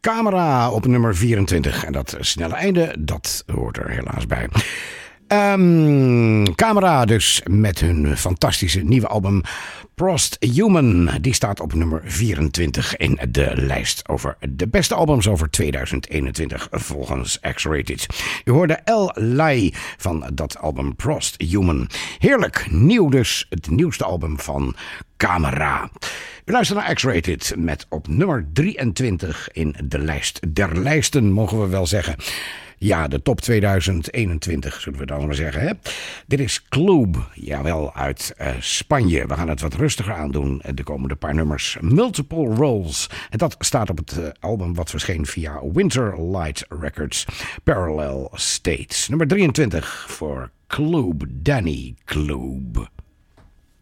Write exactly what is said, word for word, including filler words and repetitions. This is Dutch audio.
Camera op nummer vierentwintig. En dat snelle einde, dat hoort er helaas bij. Um, Camera dus met hun fantastische nieuwe album Prost Human. Die staat op nummer vierentwintig in de lijst over de beste albums over tweeduizend eenentwintig volgens X-Rated. U hoorde El Lai van dat album Prost Human. Heerlijk, nieuw dus, het nieuwste album van Camera. U luistert naar X-Rated met op nummer drieëntwintig in de lijst der lijsten, mogen we wel zeggen. Ja, de top tweeduizend eenentwintig, zullen we dan maar zeggen. Hè? Dit is Club, jawel, uit uh, Spanje. We gaan het wat rustiger aandoen, de komende paar nummers. Multiple Roles. En dat staat op het uh, album wat verscheen via Winter Light Records. Parallel States. Nummer drieëntwintig voor Club, Danny Club.